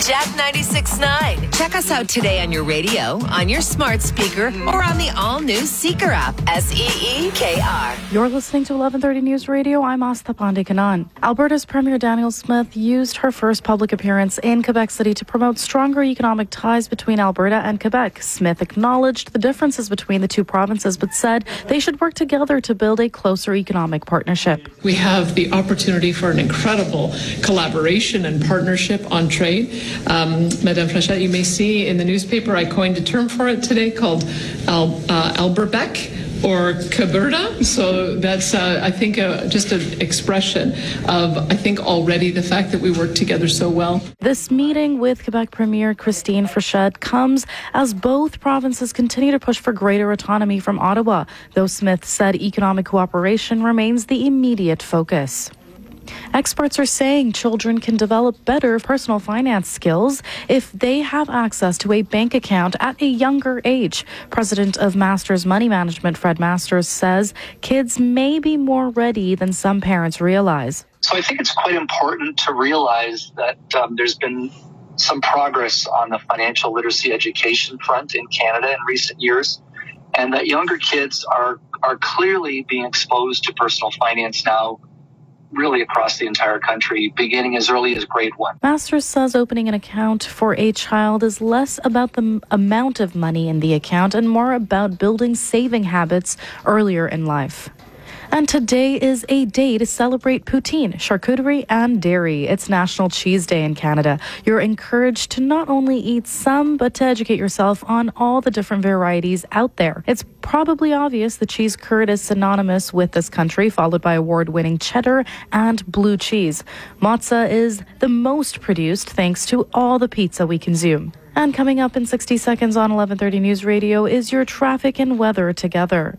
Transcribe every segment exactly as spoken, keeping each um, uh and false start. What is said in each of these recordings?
Jack ninety-six point nine. Check us out today on your radio, on your smart speaker, or on the all-new Seeker app. S E E K R. You're listening to eleven thirty News Radio. I'm Asta Pandekanan. Alberta's Premier Danielle Smith used her first public appearance in Quebec City to promote stronger economic ties between Alberta and Quebec. Smith acknowledged the differences between the two provinces, but said they should work together to build a closer economic partnership. We have the opportunity for an incredible collaboration and partnership on trade. Um, Madame Flechette, you may see in the newspaper, I coined a term for it today called Al, uh, Alberbec, or Caberta. So that's, uh, I think, uh, just an expression of, I think, already the fact that we work together so well. This meeting with Quebec Premier Christine Frechette comes as both provinces continue to push for greater autonomy from Ottawa, though Smith said economic cooperation remains the immediate focus. Experts are saying children can develop better personal finance skills if they have access to a bank account at a younger age. President of Masters Money Management, Fred Masters, says kids may be more ready than some parents realize. So I think it's quite important to realize that um, there's been some progress on the financial literacy education front in Canada in recent years, and that younger kids are, are clearly being exposed to personal finance now, really across the entire country, beginning as early as grade one. Masters says opening an account for a child is less about the m- amount of money in the account and more about building saving habits earlier in life. And today is a day to celebrate poutine, charcuterie, and dairy. It's National Cheese Day in Canada. You're encouraged to not only eat some, but to educate yourself on all the different varieties out there. It's probably obvious the cheese curd is synonymous with this country, followed by award-winning cheddar and blue cheese. Mozza is the most produced thanks to all the pizza we consume. And coming up in sixty seconds on eleven thirty News Radio is your traffic and weather together.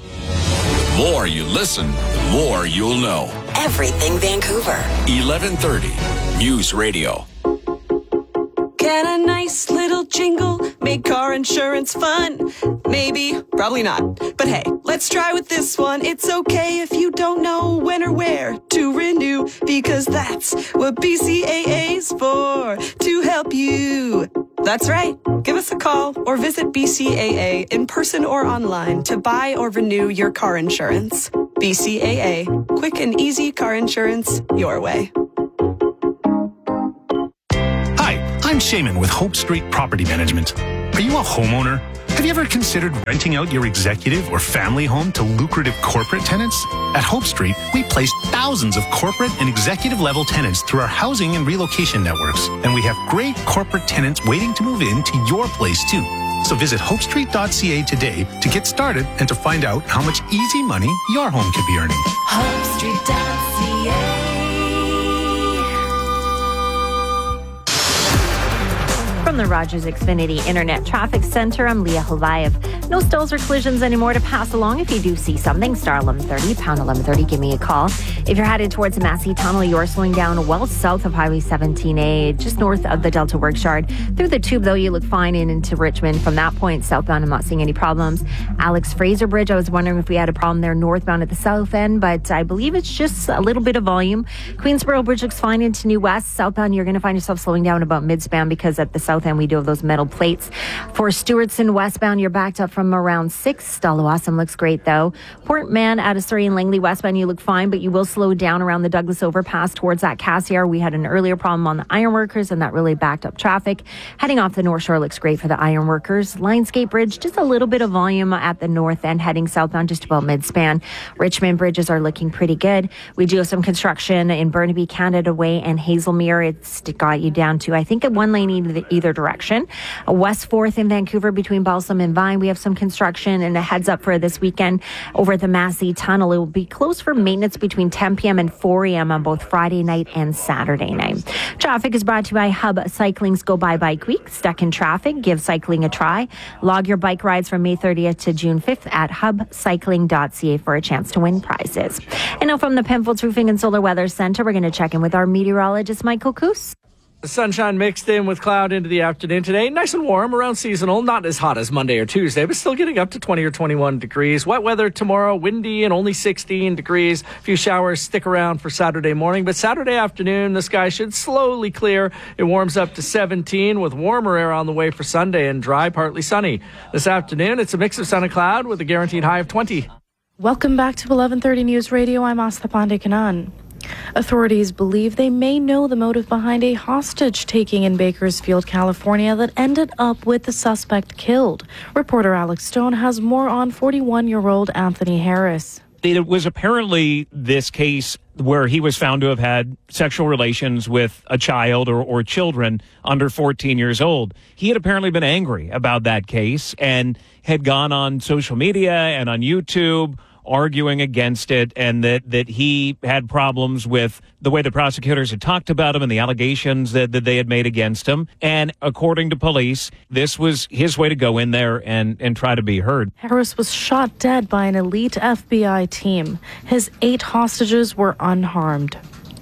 The more you listen, the more you'll know. Everything Vancouver. eleven thirty News Radio. Can a nice little jingle make car insurance fun? Maybe, probably not. But hey, let's try with this one. It's okay if you don't know when or where to renew, because that's what B C A A's for, to help you. That's right. Give us a call or visit B C A A in person or online to buy or renew your car insurance. B C A A. Quick and easy car insurance your way. Hi, I'm Shaman with Hope Street Property Management. Are you a homeowner? Have you ever considered renting out your executive or family home to lucrative corporate tenants? At Hope Street, we place thousands of corporate and executive level tenants through our housing and relocation networks. And we have great corporate tenants waiting to move into your place too. So visit hope street dot c a today to get started and to find out how much easy money your home could be earning. hope street dot c a. From the Rogers Xfinity Internet Traffic Center, I'm Leah Holayev. No stalls or collisions anymore to pass along. If you do see something, star eleven thirty, pound eleven thirty, give me a call. If you're headed towards the Massey Tunnel, you're slowing down well south of Highway seventeen A, just north of the Delta Works Yard. Through the tube, though, you look fine in into Richmond. From that point, southbound, I'm not seeing any problems. Alex Fraser Bridge, I was wondering if we had a problem there northbound at the south end, but I believe it's just a little bit of volume. Queensboro Bridge looks fine into New West. Southbound, you're going to find yourself slowing down about midspan because at the south end, we do have those metal plates. For Stewartson westbound, you're backed up from around six. Stallawasam looks great, though. Port Mann out of Surrey and Langley westbound, you look fine, but you will slow down around the Douglas overpass towards that Cassiar. We had an earlier problem on the ironworkers, and that really backed up traffic. Heading off the North Shore looks great for the ironworkers. Lionsgate Bridge, just a little bit of volume at the north end, heading southbound just about midspan. Richmond bridges are looking pretty good. We do have some construction in Burnaby, Canada Way, and Hazelmere. It's got you down to, I think, at one lane either, either direction. West fourth in Vancouver between Balsam and Vine, we have some construction, and a heads up for this weekend over at the Massey Tunnel. It will be closed for maintenance between ten p.m. and four a.m. on both Friday night and Saturday night. Traffic is brought to you by Hub Cycling's Go By Bike Week. Stuck in traffic? Give cycling a try. Log your bike rides from May thirtieth to June fifth at hub cycling dot c a for a chance to win prizes. And now from the Penfolds Roofing and Solar Weather Center, we're going to check in with our meteorologist, Michael Coos. The sunshine mixed in with cloud into the afternoon today. Nice and warm, around seasonal. Not as hot as Monday or Tuesday, but still getting up to twenty or twenty-one degrees. Wet weather tomorrow, windy and only sixteen degrees. A few showers stick around for Saturday morning, but Saturday afternoon, the sky should slowly clear. It warms up to seventeen with warmer air on the way for Sunday and dry, partly sunny. This afternoon, it's a mix of sun and cloud with a guaranteed high of twenty. Welcome back to eleven thirty News Radio. I'm Astha Pandekanan. Authorities believe they may know the motive behind a hostage-taking in Bakersfield, California that ended up with the suspect killed. Reporter Alex Stone has more on forty-one-year-old Anthony Harris. It was apparently this case where he was found to have had sexual relations with a child or, or children under fourteen years old. He had apparently been angry about that case and had gone on social media and on YouTube arguing against it, and that, that he had problems with the way the prosecutors had talked about him and the allegations that, that they had made against him. And according to police, this was his way to go in there and, and try to be heard. Harris was shot dead by an elite F B I team. His eight hostages were unharmed.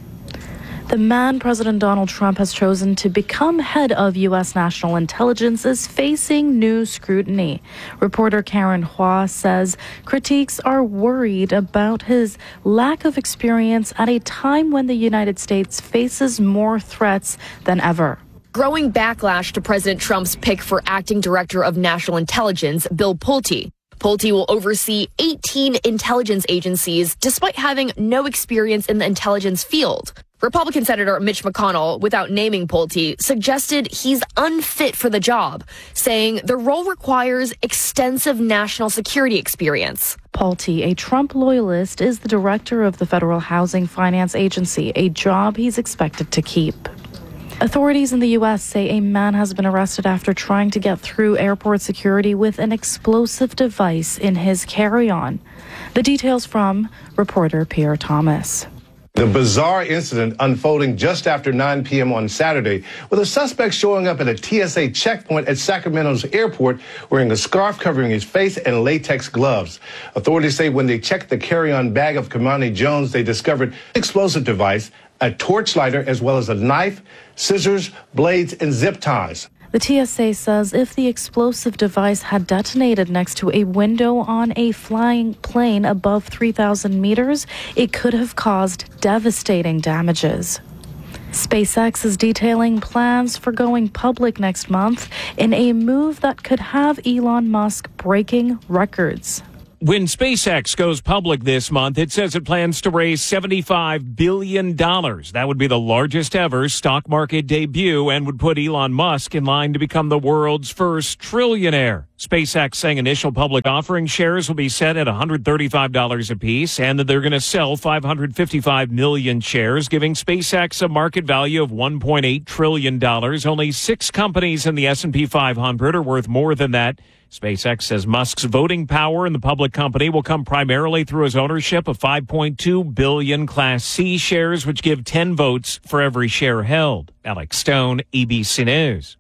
The man President Donald Trump has chosen to become head of U S national intelligence is facing new scrutiny. Reporter Karen Hua says critiques are worried about his lack of experience at a time when the United States faces more threats than ever. Growing backlash to President Trump's pick for acting director of national intelligence, Bill Pulte. Pulte will oversee eighteen intelligence agencies despite having no experience in the intelligence field. Republican Senator Mitch McConnell, without naming Pulte, suggested he's unfit for the job, saying the role requires extensive national security experience. Pulte, a Trump loyalist, is the director of the Federal Housing Finance Agency, a job he's expected to keep. Authorities in the U S say a man has been arrested after trying to get through airport security with an explosive device in his carry-on. The details from reporter Pierre Thomas. The bizarre incident unfolding just after nine p.m. on Saturday, with a suspect showing up at a T S A checkpoint at Sacramento's airport wearing a scarf covering his face and latex gloves. Authorities say when they checked the carry-on bag of Kamani Jones, they discovered an explosive device, a torch lighter, as well as a knife, scissors, blades, and zip ties. The T S A says if the explosive device had detonated next to a window on a flying plane above three thousand meters, it could have caused devastating damages. SpaceX is detailing plans for going public next month in a move that could have Elon Musk breaking records. When SpaceX goes public this month, it says it plans to raise seventy-five billion dollars. That would be the largest ever stock market debut and would put Elon Musk in line to become the world's first trillionaire. SpaceX saying initial public offering shares will be set at one hundred thirty-five dollars apiece and that they're going to sell five hundred fifty-five million shares, giving SpaceX a market value of one point eight trillion dollars. Only six companies in the S and P five hundred are worth more than that. SpaceX says Musk's voting power in the public company will come primarily through his ownership of five point two billion Class C shares, which give ten votes for every share held. Alex Stone, A B C News.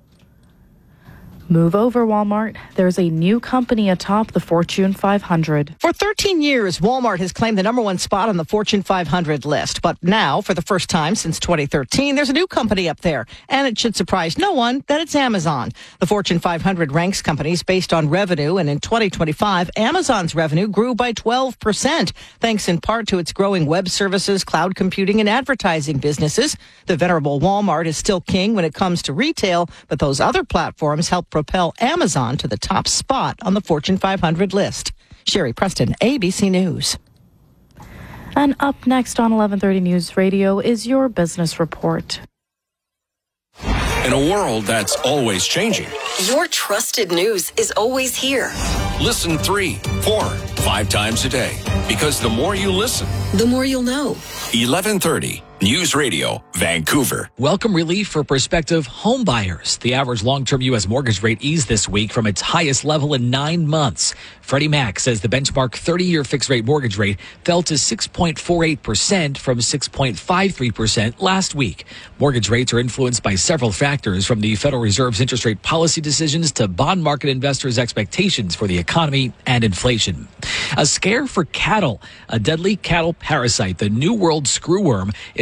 Move over, Walmart. There's a new company atop the Fortune five hundred. For thirteen years, Walmart has claimed the number one spot on the Fortune five hundred list. But now, for the first time since twenty thirteen, there's a new company up there. And it should surprise no one that it's Amazon. The Fortune five hundred ranks companies based on revenue. And in twenty twenty-five, Amazon's revenue grew by twelve percent, thanks in part to its growing web services, cloud computing, and advertising businesses. The venerable Walmart is still king when it comes to retail, but those other platforms help propel Amazon to the top spot on the Fortune five hundred list. Sherry Preston, A B C News. And up next on eleven thirty News Radio is your business report. In a world that's always changing, your trusted news is always here. Listen three, four, five times a day. Because the more you listen, the more you'll know. eleven thirty News Radio, Vancouver. Welcome relief for prospective home buyers. The average long-term U S mortgage rate eased this week from its highest level in nine months. Freddie Mac says the benchmark thirty-year fixed-rate mortgage rate fell to six point four eight percent from six point five three percent last week. Mortgage rates are influenced by several factors, from the Federal Reserve's interest rate policy decisions to bond market investors' expectations for the economy and inflation. A scare for cattle. A deadly cattle parasite, the New World screwworm, is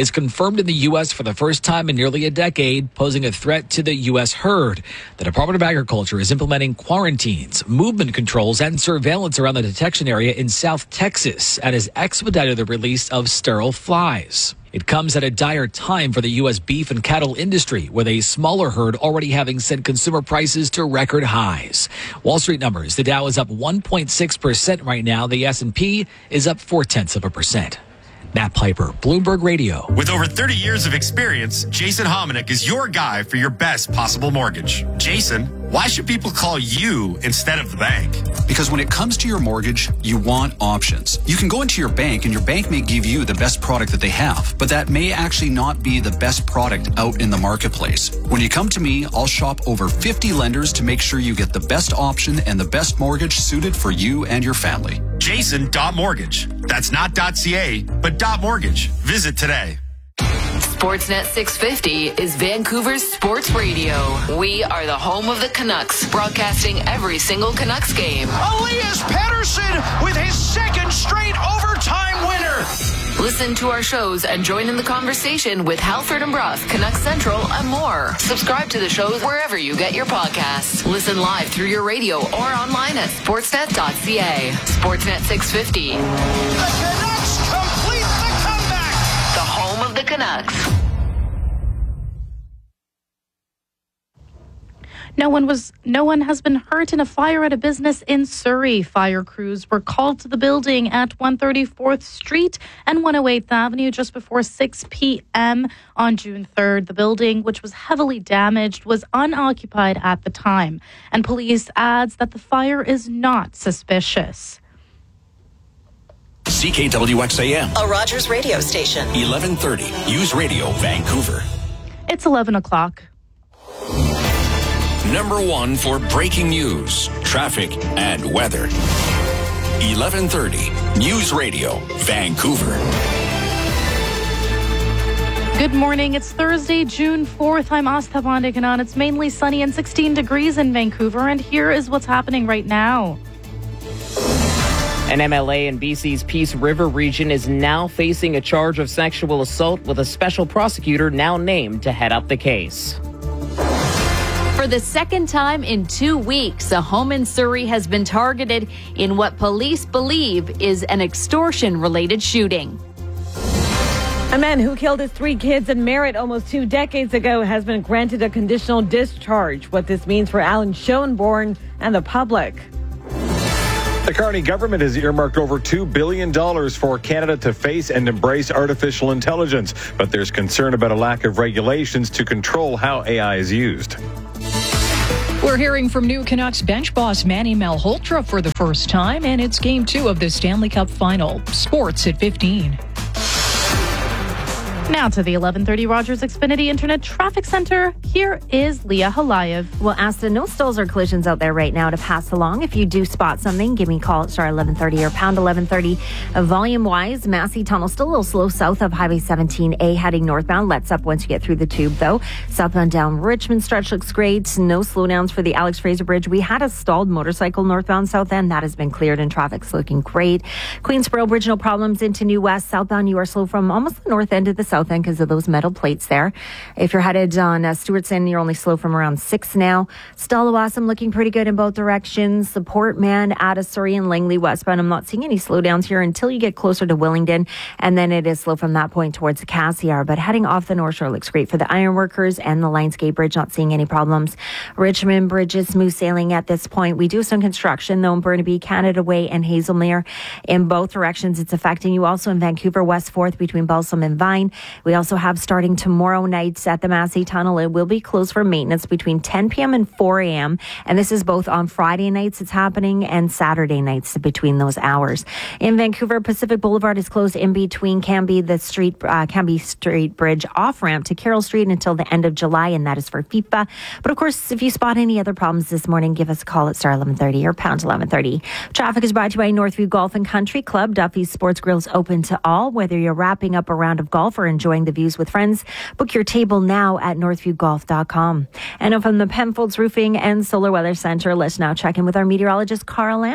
is confirmed in the U S for the first time in nearly a decade, posing a threat to the U S herd. The Department of Agriculture is implementing quarantines, movement controls, and surveillance around the detection area in South Texas and has expedited the release of sterile flies. It comes at a dire time for the U S beef and cattle industry, with a smaller herd already having sent consumer prices to record highs. Wall Street numbers, the Dow is up one point six percent right now. The S and P is up four-tenths of a percent. Matt Piper, Bloomberg Radio. With over thirty years of experience, Jason Hominick is your guy for your best possible mortgage. Jason, why should people call you instead of the bank? Because when it comes to your mortgage, you want options. You can go into your bank and your bank may give you the best product that they have, but that may actually not be the best product out in the marketplace. When you come to me, I'll shop over fifty lenders to make sure you get the best option and the best mortgage suited for you and your family. Jason.mortgage. That's not .ca, but .mortgage. Visit today. Sportsnet six fifty is Vancouver's sports radio. We are the home of the Canucks, broadcasting every single Canucks game. Elias Pettersson with his second straight overtime winner. Listen to our shows and join in the conversation with Halford and Brough, Canucks Central, and more. Subscribe to the shows wherever you get your podcasts. Listen live through your radio or online at sportsnet dot c a. Sportsnet six fifty. The Canucks complete the comeback. The home of the Canucks. No one was. No one has been hurt in a fire at a business in Surrey. Fire crews were called to the building at one thirty-fourth Street and one oh eighth Avenue just before six p.m. on June third. The building, which was heavily damaged, was unoccupied at the time, and police adds that the fire is not suspicious. C K W X A M, a Rogers radio station. eleven thirty, News Radio, Vancouver. It's eleven o'clock. Number one for breaking news, traffic, and weather. eleven thirty, News Radio, Vancouver. Good morning. It's Thursday, June fourth. I'm Astha Pandikanan. It's mainly sunny and sixteen degrees in Vancouver, and here is what's happening right now. An M L A in B C's Peace River region is now facing a charge of sexual assault, with a special prosecutor now named to head up the case. For the second time in two weeks, a home in Surrey has been targeted in what police believe is an extortion-related shooting. A man who killed his three kids in Merritt almost two decades ago has been granted a conditional discharge. What this means for Alan Schoenborn and the public. The Carney government has earmarked over two billion dollars for Canada to face and embrace artificial intelligence, but there's concern about a lack of regulations to control how A I is used. We're hearing from new Canucks bench boss Manny Malhotra for the first time, and it's game two of the Stanley Cup final. Sports at fifteen. Now to the eleven thirty Rogers Xfinity Internet Traffic Center. Here is Leah Halayev. Well, Asta, no stalls or collisions out there right now to pass along. If you do spot something, give me a call at star eleven thirty or pound eleven thirty. Uh, volume-wise, Massey Tunnel still a little slow south of Highway seventeen A heading northbound. Lets up once you get through the tube, though. Southbound down Richmond stretch looks great. No slowdowns for the Alex Fraser Bridge. We had a stalled motorcycle northbound south end. That has been cleared and traffic's looking great. Queensboro Bridge, no problems into New West. Southbound, you are slow from almost the north end to the south end because of those metal plates there. If you're headed on uh, Stewartson, you're only slow from around six now. Stallawasam looking pretty good in both directions. Support Man, out of Surrey and Langley westbound. I'm not seeing any slowdowns here until you get closer to Willingdon, and then it is slow from that point towards Cassiar. But heading off the North Shore looks great for the Ironworkers and the Lionsgate Bridge. Not seeing any problems. Richmond Bridge is smooth sailing at this point. We do have some construction though in Burnaby, Canada Way, and Hazelmere. In both directions, it's affecting you. Also in Vancouver West fourth between Balsam and Vine. We also have starting tomorrow nights at the Massey Tunnel. It will be closed for maintenance between ten p.m. and four a.m. And this is both on Friday nights it's happening and Saturday nights between those hours. In Vancouver, Pacific Boulevard is closed in between Cambie, the street, uh, Cambie Street Bridge off-ramp to Carroll Street until the end of July, and that is for FIFA. But of course, if you spot any other problems this morning, give us a call at star eleven thirty or pound eleven thirty. Traffic is brought to you by Northview Golf and Country Club. Duffy's Sports Grill is open to all, whether you're wrapping up a round of golf or enjoying the views with friends. Book your table now at northview golf dot com. And from the Penfolds Roofing and Solar Weather Center, let's now check in with our meteorologist, Carl Lamb.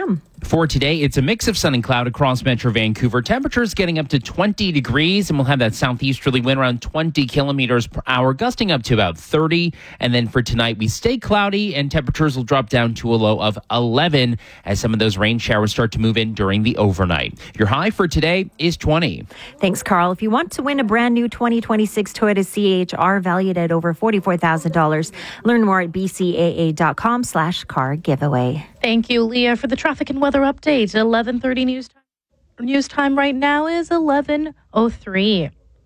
For today, it's a mix of sun and cloud across Metro Vancouver. Temperatures getting up to twenty degrees, and we'll have that southeasterly wind around twenty kilometers per hour, gusting up to about thirty. And then for tonight, we stay cloudy, and temperatures will drop down to a low of eleven as some of those rain showers start to move in during the overnight. Your high for today is twenty. Thanks, Carl. If you want to win a brand new twenty twenty-six Toyota C H R valued at over forty-four thousand dollars, learn more at b c a a dot com slash car giveaway. Thank you, Leah, for the traffic and weather update. eleven thirty news time. News time right now is eleven oh three.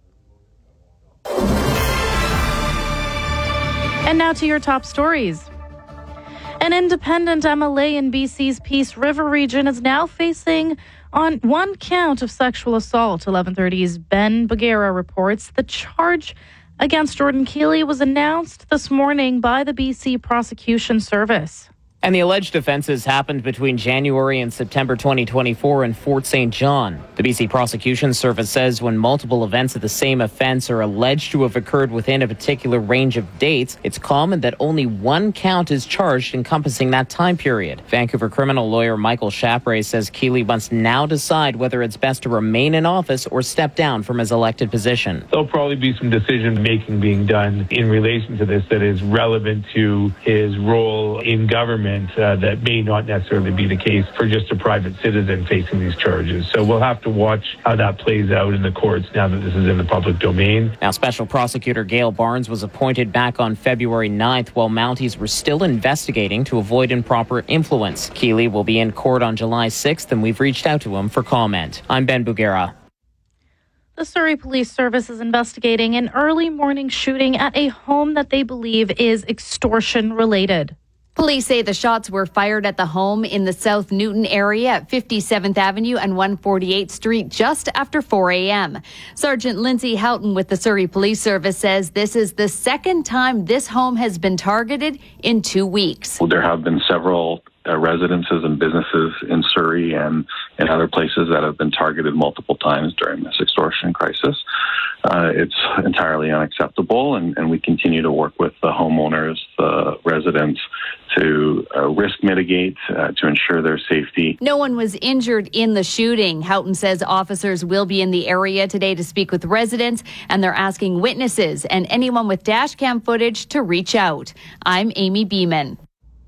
And now to your top stories. An independent M L A in B C's Peace River region is now facing on one count of sexual assault. eleven thirty's Ben Bagheera reports the charge against Jordan Keeley was announced this morning by the B C Prosecution Service. And the alleged offenses happened between January and September twenty twenty-four in Fort Saint John. The B C Prosecution Service says when multiple events of the same offense are alleged to have occurred within a particular range of dates, it's common that only one count is charged encompassing that time period. Vancouver criminal lawyer Michael Chapray says Keeley must now decide whether it's best to remain in office or step down from his elected position. There'll probably be some decision-making being done in relation to this that is relevant to his role in government. Uh, that may not necessarily be the case for just a private citizen facing these charges. So we'll have to watch how that plays out in the courts now that this is in the public domain. Now, Special Prosecutor Gail Barnes was appointed back on February ninth while Mounties were still investigating to avoid improper influence. Keeley will be in court on July sixth, and we've reached out to him for comment. I'm Ben Bagheera. The Surrey Police Service is investigating an early morning shooting at a home that they believe is extortion related. Police say the shots were fired at the home in the South Newton area at fifty-seventh Avenue and one forty-eighth Street just after four a.m. Sergeant Lindsay Houghton with the Surrey Police Service says this is the second time this home has been targeted in two weeks. Well, there have been several uh, residences and businesses in Surrey and in other places that have been targeted multiple times during this extortion crisis. Uh, it's entirely unacceptable, and, and we continue to work with the homeowners, the residents, to uh, risk mitigate, uh, to ensure their safety. No one was injured in the shooting. Houghton says officers will be in the area today to speak with residents, and they're asking witnesses and anyone with dash cam footage to reach out. I'm Amy Beeman.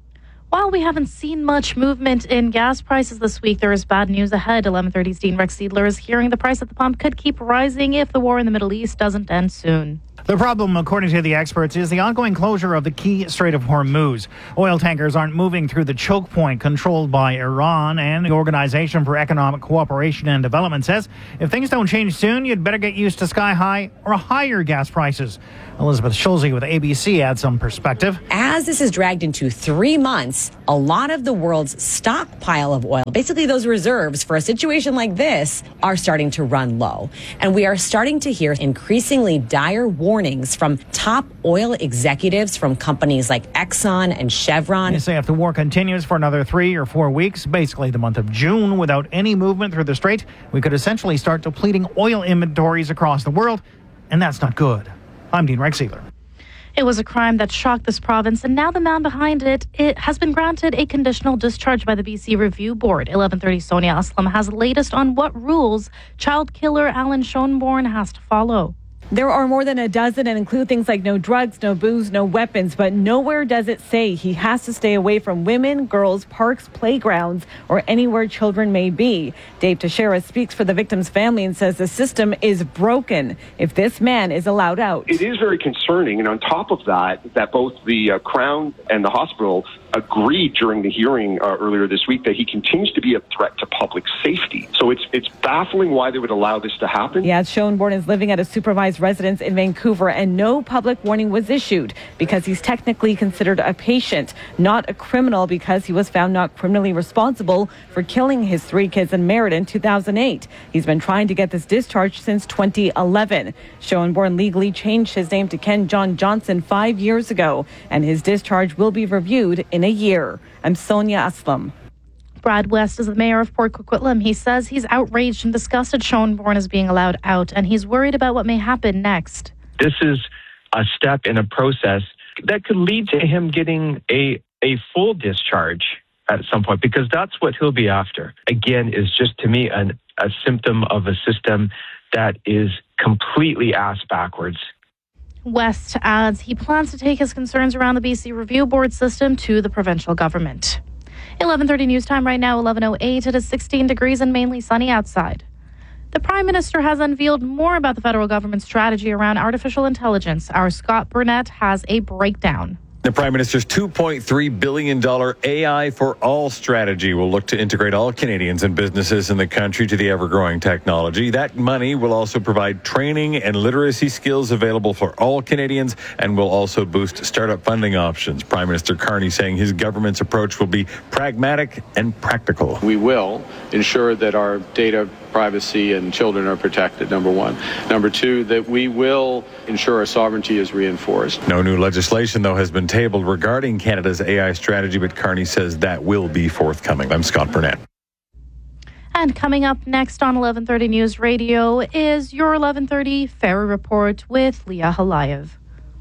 While we haven't seen much movement in gas prices this week, there is bad news ahead. eleven thirty's Dean Rex Siedler is hearing the price at the pump could keep rising if the war in the Middle East doesn't end soon. The problem, according to the experts, is the ongoing closure of the key Strait of Hormuz. Oil tankers aren't moving through the choke point controlled by Iran, and the Organization for Economic Cooperation and Development says if things don't change soon, you'd better get used to sky-high or higher gas prices. Elizabeth Schulze with A B C adds some perspective. As this is dragged into three months, a lot of the world's stockpile of oil, basically those reserves for a situation like this, are starting to run low. And we are starting to hear increasingly dire warnings from top oil executives from companies like Exxon and Chevron. They say if the war continues for another three or four weeks, basically the month of June, without any movement through the strait, we could essentially start depleting oil inventories across the world, and that's not good. I'm Dean Rex Siedler. It was a crime that shocked this province, and now the man behind it, it has been granted a conditional discharge by the B C Review Board. eleven thirty Sonia Aslam has the latest on what rules child killer Alan Schoenborn has to follow. There are more than a dozen and include things like no drugs, no booze, no weapons, but nowhere does it say he has to stay away from women, girls, parks, playgrounds, or anywhere children may be. Dave Teixeira speaks for the victim's family and says the system is broken if this man is allowed out. It is very concerning, and on top of that, that both the uh, Crown and the hospital agreed during the hearing uh, earlier this week that he continues to be a threat to public safety. So it's it's baffling why they would allow this to happen. Yeah, Schoenborn is living at a supervised residence in Vancouver, and no public warning was issued because he's technically considered a patient, not a criminal, because he was found not criminally responsible for killing his three kids in Merritt in two thousand eight. He's been trying to get this discharge since twenty eleven. Schoenborn legally changed his name to Ken John Johnson five years ago, and his discharge will be reviewed in a year. I'm Sonia Aslam. Brad West is the mayor of Port Coquitlam. He says he's outraged and disgusted Schoenborn is being allowed out, and he's worried about what may happen next. This is a step in a process that could lead to him getting a, a full discharge at some point, because that's what he'll be after. Again, is just to me an, a symptom of a system that is completely ass backwards. West adds he plans to take his concerns around the B C Review Board system to the provincial government. eleven thirty news time right now, eleven oh eight. It is sixteen degrees and mainly sunny outside. The Prime Minister has unveiled more about the federal government's strategy around artificial intelligence. Our Scott Burnett has a breakdown. The Prime Minister's two point three billion dollars A I for All strategy will look to integrate all Canadians and businesses in the country to the ever-growing technology. That money will also provide training and literacy skills available for all Canadians and will also boost startup funding options. Prime Minister Carney saying his government's approach will be pragmatic and practical. We will ensure that our data privacy and children are protected, number one. Number two, that we will ensure our sovereignty is reinforced. No new legislation, though, has been tabled regarding Canada's A I strategy, but Carney says that will be forthcoming. I'm Scott Burnett. And coming up next on eleven thirty News Radio is your eleven thirty Ferry Report with Leah Halayev.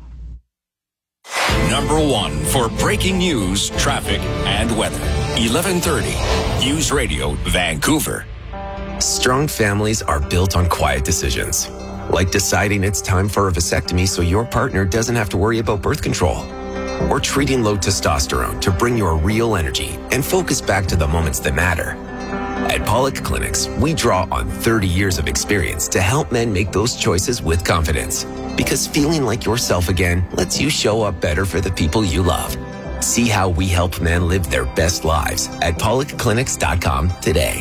Number one for breaking news, traffic, and weather. eleven thirty News Radio, Vancouver. Strong families are built on quiet decisions, like deciding it's time for a vasectomy so your partner doesn't have to worry about birth control, or treating low testosterone to bring your real energy and focus back to the moments that matter. At Pollock Clinics, we draw on thirty years of experience to help men make those choices with confidence, because feeling like yourself again lets you show up better for the people you love. See how we help men live their best lives at pollock clinics dot com today.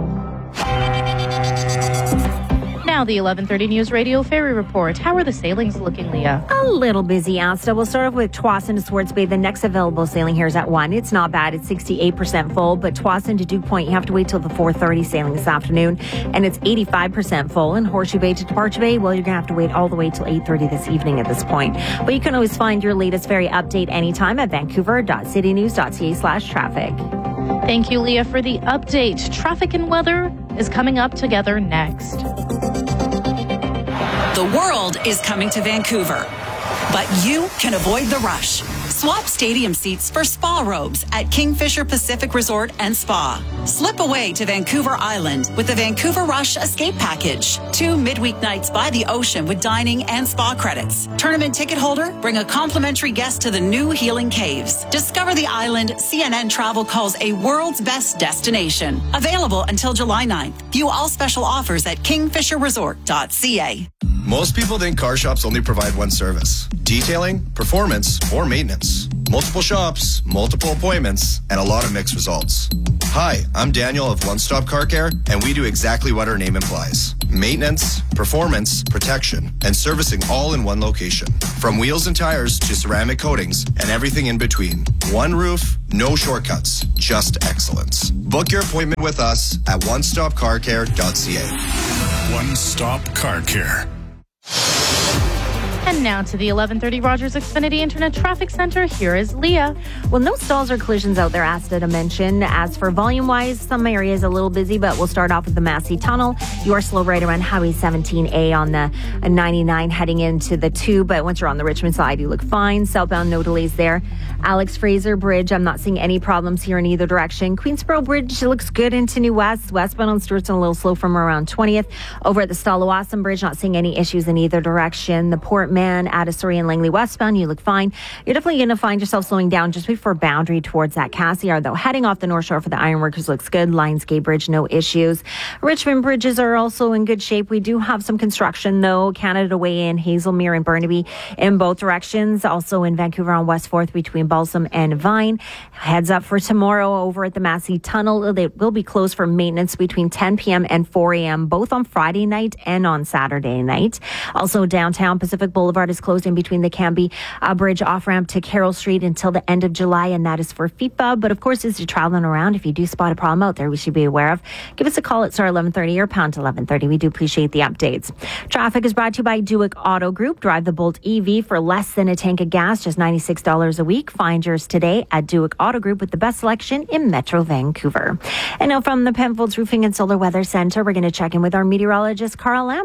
Now the eleven thirty News Radio Ferry Report. How are the sailings looking, Leah? A little busy, Asta. We'll start off with Tsawwassen to Swartz Bay. The next available sailing here is at one. It's not bad. It's sixty-eight percent full, but Tsawwassen to Duke Point, you have to wait till the four thirty sailing this afternoon, and it's eighty-five percent full. And Horseshoe Bay to Departure Bay, well, you're going to have to wait all the way till eight thirty this evening at this point. But you can always find your latest ferry update anytime at vancouver dot city news dot c a slash traffic. Thank you, Leah, for the update. Traffic and weather is coming up together next. The world is coming to Vancouver, but you can avoid the rush. Swap stadium seats for spa robes at Kingfisher Pacific Resort and Spa. Slip away to Vancouver Island with the Vancouver Rush Escape Package. Two midweek nights by the ocean with dining and spa credits. Tournament ticket holder, bring a complimentary guest to the new Healing Caves. Discover the island C N N Travel calls a world's best destination. Available until July ninth. View all special offers at kingfisher resort dot c a. Most people think car shops only provide one service: detailing, performance, or maintenance. Multiple shops, multiple appointments, and a lot of mixed results. Hi, I'm Daniel of One Stop Car Care, and we do exactly what our name implies: maintenance, performance, protection, and servicing all in one location. From wheels and tires to ceramic coatings and everything in between. One roof, no shortcuts, just excellence. Book your appointment with us at one stop car care dot c a. One Stop Car Care. And now to the eleven thirty Rogers Xfinity Internet Traffic Center. Here is Leah. Well, no stalls or collisions out there, Asta, to mention. As for volume-wise, some areas a little busy, but we'll start off with the Massey Tunnel. You are slow right around Highway seventeen A on the ninety-nine heading into the two, but once you're on the Richmond side, you look fine. Southbound, no delays there. Alex Fraser Bridge, I'm not seeing any problems here in either direction. Queensboro Bridge looks good into New West. Westbound on Stewartson, a little slow from around twentieth. Over at the Stalawasan Bridge, not seeing any issues in either direction. The Portman, Addisbury and Langley westbound, you look fine. You're definitely going to find yourself slowing down just before Boundary towards that Cassiar, though. Heading off the North Shore for the Ironworkers looks good. Lionsgate Bridge, no issues. Richmond bridges are also in good shape. We do have some construction, though. Canada Way in Hazelmere and Burnaby in both directions. Also in Vancouver on West fourth between Balsam and Vine. Heads up for tomorrow over at the Massey Tunnel. They will be closed for maintenance between ten p.m. and four a.m. both on Friday night and on Saturday night. Also downtown Pacific Boulevard is closed in between the Cambie uh, Bridge off-ramp to Carroll Street until the end of July, and that is for FIFA. But of course, as you're traveling around, if you do spot a problem out there we should be aware of, give us a call at star eleven thirty or pound eleven thirty. We do appreciate the updates. Traffic is brought to you by Duick Auto Group. Drive the Bolt E V for less than a tank of gas, just ninety-six dollars a week. Find yours today at Duick Auto Group with the best selection in Metro Vancouver. And now from the Penfolds Roofing and Solar Weather Center, we're going to check in with our meteorologist, Carl M.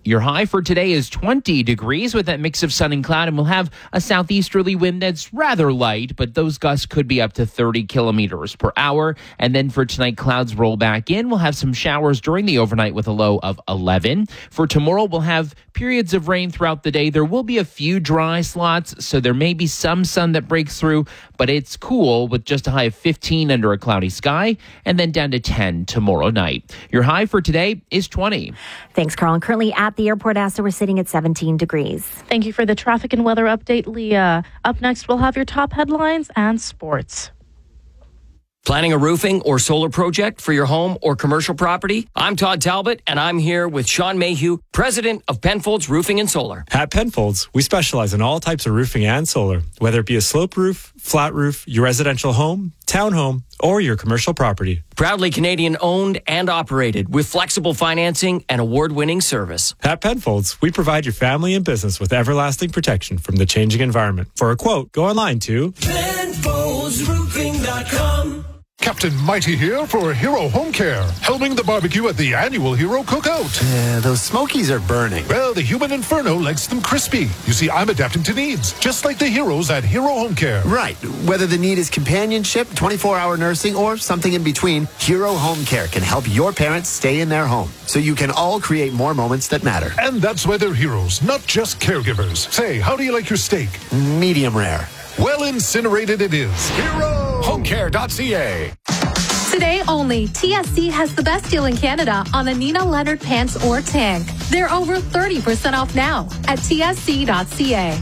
Your high for today is twenty degrees with that mix of sun and cloud, and we'll have a southeasterly wind that's rather light, but those gusts could be up to thirty kilometers per hour. And then for tonight, clouds roll back in. We'll have some showers during the overnight with a low of eleven. For tomorrow, we'll have periods of rain throughout the day. There will be a few dry slots, so there may be some sun that breaks through, but it's cool with just a high of fifteen under a cloudy sky, and then down to ten tomorrow night. Your high for today is twenty. Thanks, Carl. And currently at the airport, Asta, we're sitting at seventeen degrees. Thank you for the traffic and weather update, Leah. Up next, we'll have your top headlines and sports. Planning a roofing or solar project for your home or commercial property? I'm Todd Talbot, and I'm here with Sean Mayhew, president of Penfolds Roofing and Solar. At Penfolds, we specialize in all types of roofing and solar, whether it be a slope roof, flat roof, your residential home, townhome, or your commercial property. Proudly Canadian owned and operated with flexible financing and award-winning service. At Penfolds, we provide your family and business with everlasting protection from the changing environment. For a quote, go online to Penfolds Roofing dot com. Captain Mighty here for Hero Home Care, helming the barbecue at the annual Hero Cookout. Yeah, those smokies are burning. Well, the human inferno likes them crispy. You see, I'm adapting to needs, just like the heroes at Hero Home Care. Right. Whether the need is companionship, twenty-four hour nursing, or something in between, Hero Home Care can help your parents stay in their home, so you can all create more moments that matter. And that's why they're heroes, not just caregivers. Say, how do you like your steak? Medium rare. Well, incinerated it is. Hero Home Care dot C A. Today only, T S C has the best deal in Canada on a Nina Leonard pants or tank. They're over thirty percent off now at T S C dot C A.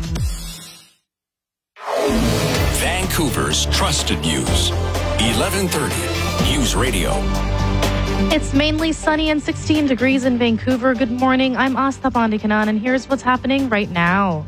Vancouver's trusted news. eleven thirty News Radio. It's mainly sunny and sixteen degrees in Vancouver. Good morning. I'm Asta Bandikanan, and here's what's happening right now.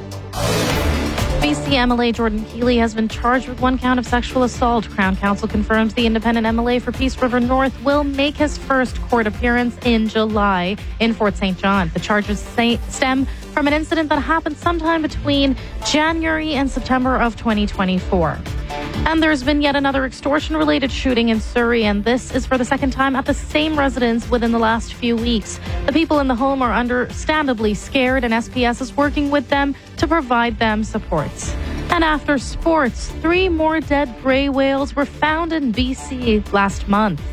B C M L A Jordan Keeley has been charged with one count of sexual assault. Crown Counsel confirms the independent M L A for Peace River North will make his first court appearance in July in Fort Saint John. The charges say, stem from an incident that happened sometime between January and September of twenty twenty-four. And there's been yet another extortion-related shooting in Surrey, and this is for the second time at the same residence within the last few weeks. The people in the home are understandably scared, and S P S is working with them to provide them supports. And after sports, three more dead gray whales were found in B C last month.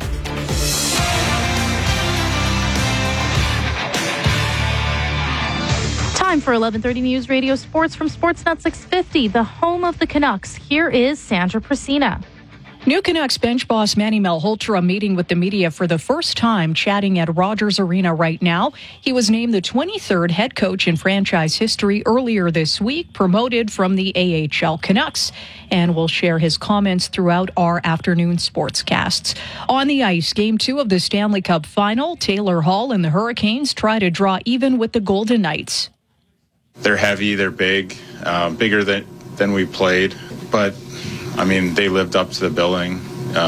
Time for eleven thirty News Radio Sports from Sportsnet six fifty, the home of the Canucks. Here is Sandra Prasina. New Canucks bench boss Manny Malhotra meeting with the media for the first time, chatting at Rogers Arena right now. He was named the twenty-third head coach in franchise history earlier this week, promoted from the A H L Canucks, and will share his comments throughout our afternoon sportscasts. On the ice, game two of the Stanley Cup final, Taylor Hall and the Hurricanes try to draw even with the Golden Knights. They're heavy, they're big, uh, bigger than, than we played. But, I mean, they lived up to the billing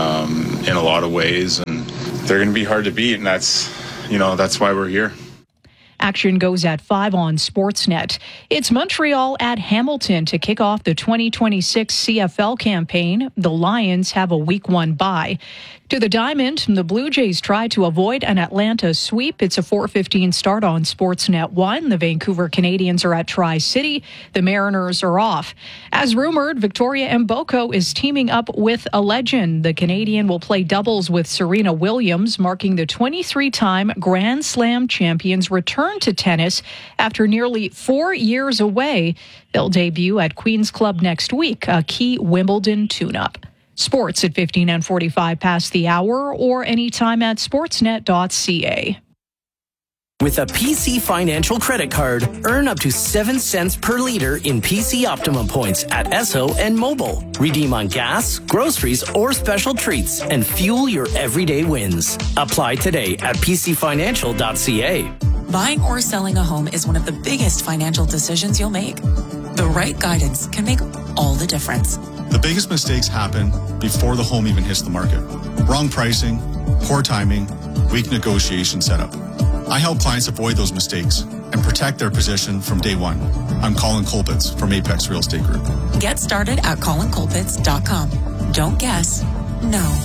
um, in a lot of ways. And they're going to be hard to beat, and that's, you know, that's why we're here. Action goes at five on Sportsnet. It's Montreal at Hamilton to kick off the twenty twenty-six C F L campaign. The Lions have a week one bye. To the Diamond, the Blue Jays try to avoid an Atlanta sweep. It's a four fifteen start on Sportsnet one. The Vancouver Canadians are at Tri-City. The Mariners are off. As rumored, Victoria Mboko is teaming up with a legend. The Canadian will play doubles with Serena Williams, marking the twenty-three-time Grand Slam champion's return to tennis after nearly four years away. They'll debut at Queen's Club next week, a key Wimbledon tune-up. Sports at fifteen and forty-five past the hour or anytime at sportsnet dot c a. With a P C Financial credit card, earn up to seven cents per liter in P C Optimum points at Esso and Mobile. Redeem on gas, groceries, or special treats and fuel your everyday wins. Apply today at p c financial dot c a. Buying or selling a home is one of the biggest financial decisions you'll make. The right guidance can make all the difference. The biggest mistakes happen before the home even hits the market. Wrong pricing, poor timing, weak negotiation setup. I help clients avoid those mistakes and protect their position from day one. I'm Colin Colpitts from Apex Real Estate Group. Get started at colin colpitts dot com. Don't guess, know.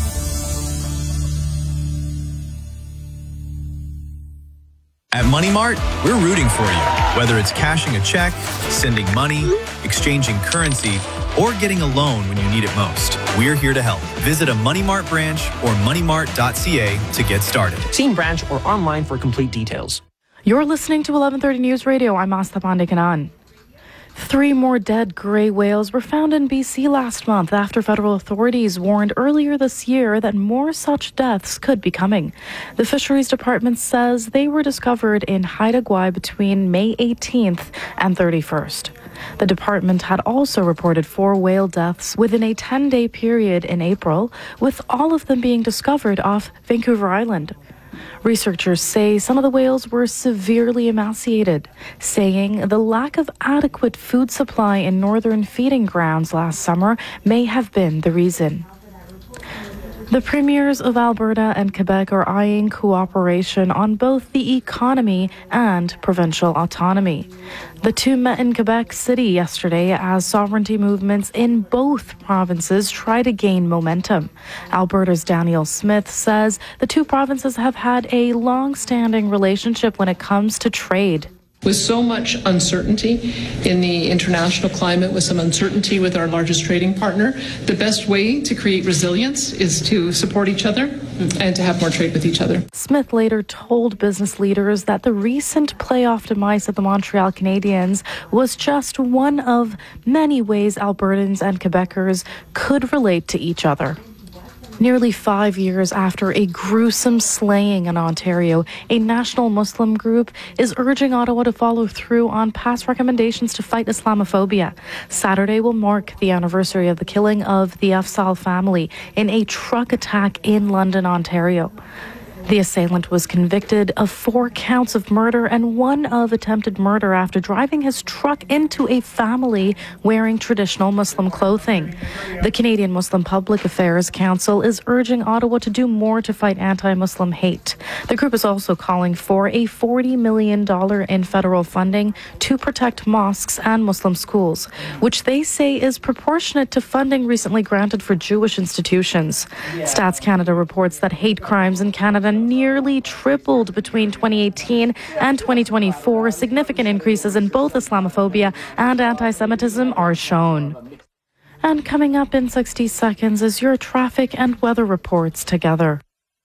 At Money Mart, we're rooting for you. Whether it's cashing a check, sending money, exchanging currency, or getting a loan when you need it most, we're here to help. Visit a Money Mart branch or money mart dot c a to get started. See branch or online for complete details. You're listening to eleven thirty News Radio. I'm Asta Pandekanan. Three more dead gray whales were found in B C last month after federal authorities warned earlier this year that more such deaths could be coming. The Fisheries Department says they were discovered in Haida Gwaii between May eighteenth and thirty-first. The department had also reported four whale deaths within a ten-day period in April, with all of them being discovered off Vancouver Island. Researchers say some of the whales were severely emaciated, saying the lack of adequate food supply in northern feeding grounds last summer may have been the reason. The premiers of Alberta and Quebec are eyeing cooperation on both the economy and provincial autonomy. The two met in Quebec City yesterday as sovereignty movements in both provinces try to gain momentum. Alberta's Daniel Smith says the two provinces have had a long-standing relationship when it comes to trade. With so much uncertainty in the international climate, with some uncertainty with our largest trading partner, the best way to create resilience is to support each other and to have more trade with each other. Smith later told business leaders that the recent playoff demise of the Montreal Canadiens was just one of many ways Albertans and Quebecers could relate to each other. Nearly five years after a gruesome slaying in Ontario, a national Muslim group is urging Ottawa to follow through on past recommendations to fight Islamophobia. Saturday will mark the anniversary of the killing of the Afzal family in a truck attack in London, Ontario. The assailant was convicted of four counts of murder and one of attempted murder after driving his truck into a family wearing traditional Muslim clothing. The Canadian Muslim Public Affairs Council is urging Ottawa to do more to fight anti-Muslim hate. The group is also calling for a forty million dollars in federal funding to protect mosques and Muslim schools, which they say is proportionate to funding recently granted for Jewish institutions. Stats Canada reports that hate crimes in Canada nearly tripled between twenty eighteen and twenty twenty-four. Significant increases in both Islamophobia and anti-Semitism are shown. And coming up in sixty seconds is your traffic and weather reports together.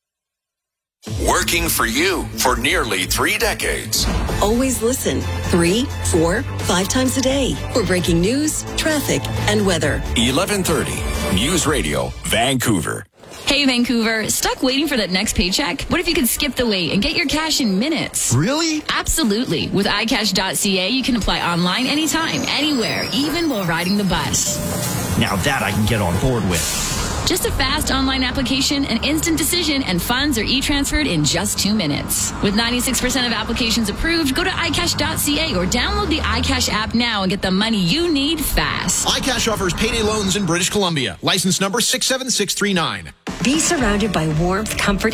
Working for you for nearly three decades. Always listen three, four, five times a day for breaking news, traffic, and weather. eleven thirty News Radio, Vancouver. Hey, Vancouver, stuck waiting for that next paycheck? What if you could skip the wait and get your cash in minutes? Really? Absolutely. With i cash dot c a, you can apply online anytime, anywhere, even while riding the bus. Now that I can get on board with. Just a fast online application, an instant decision, and funds are e-transferred in just two minutes. With ninety-six percent of applications approved, go to i cash dot c a or download the iCash app now and get the money you need fast. iCash offers payday loans in British Columbia. License number six seven six three nine. Be surrounded by warmth, comfort,